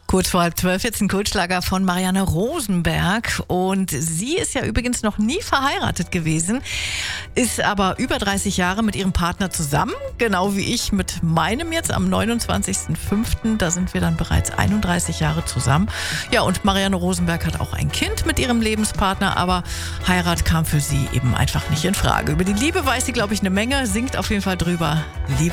Kurz vor 11:30 jetzt ein Kultschlager von Marianne Rosenberg. Und sie ist ja übrigens noch nie verheiratet gewesen, ist aber über 30 Jahre mit ihrem Partner zusammen, genau wie ich mit meinem jetzt am 29.05. Da sind wir dann bereits 31 Jahre zusammen. Ja, und Marianne Rosenberg hat auch ein Kind mit ihrem Lebenspartner, aber Heirat kam für sie eben einfach nicht in Frage. Über die Liebe weiß sie, glaube ich, eine Menge, singt auf jeden Fall drüber. Liebe